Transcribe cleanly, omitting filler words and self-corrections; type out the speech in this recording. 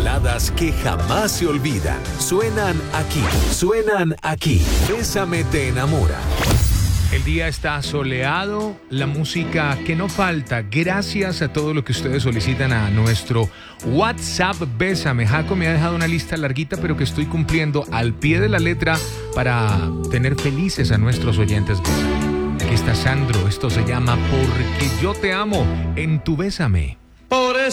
baladas que jamás se olvidan. Suenan aquí. Bésame te enamora. El día está soleado, la música que no falta, gracias a todo lo que ustedes solicitan a nuestro WhatsApp Bésame. Jaco me ha dejado una lista larguita, pero que estoy cumpliendo al pie de la letra para tener felices a nuestros oyentes. Bésame. Aquí está Sandro, esto se llama Porque yo te amo en tu Bésame. Por